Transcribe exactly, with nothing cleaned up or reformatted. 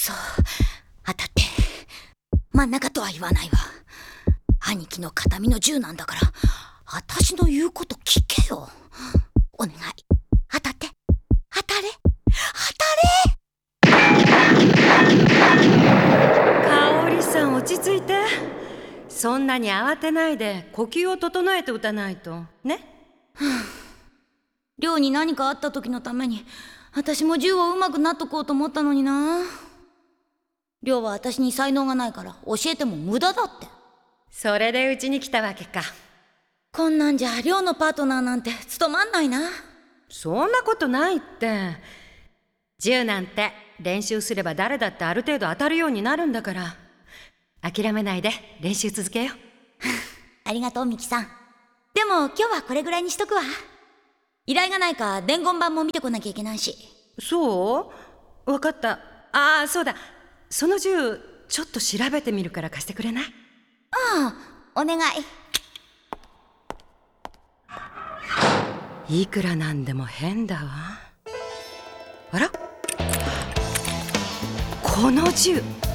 そう、当たって。真ん中とは言わないわ。兄貴の形見の銃なんだから、私の言うこと聞けよ。お願い、当たって。当たれ、当たれ。 香織さん、落ち着いて。そんなに慌てないで呼吸を整えて打たないとね。 亮に何かあった時のために私も銃を上手くなっとこうと思ったのにな。亮は私に才能がないから教えても無駄だって。 それでうちに来たわけか。 こんなんじゃ亮のパートナーなんて務まんないな。 そんなことないって。銃なんて練習すれば誰だってある程度当たるようになるんだから。諦めないで練習続けよう。 ありがとうミキさん。でも今日はこれぐらいにしとくわ。依頼がないか伝言板も見てこなきゃいけないし。 そう？わかった。ああ、そうだ。その銃ちょっと調べてみるから貸してくれない？ ああ、お願い。いくらなんでも変だわ。あら？この銃